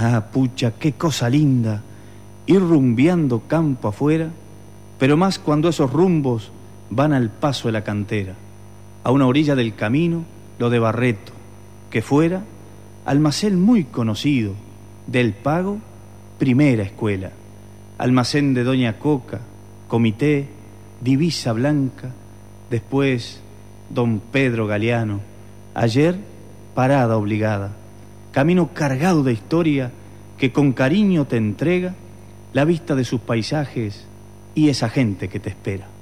Ah, pucha, qué cosa linda, ir rumbeando campo afuera, pero más cuando esos rumbos van al paso de la cantera. A una orilla del camino, lo de Barreto, que fuera almacén muy conocido, del Pago, primera escuela, almacén de Doña Coca, Comité, Divisa Blanca, después Don Pedro Galeano, ayer parada obligada, camino cargado de historia que con cariño te entrega la vista de sus paisajes y esa gente que te espera.